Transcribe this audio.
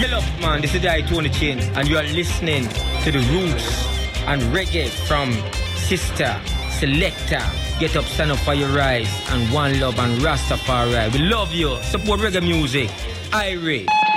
Still up, man. This is the Tony Chin, and you are listening to the roots and reggae from Sister Selector. Get up, stand up for your rise, and One Love and Rastafari. We love you. Support reggae music. Irie.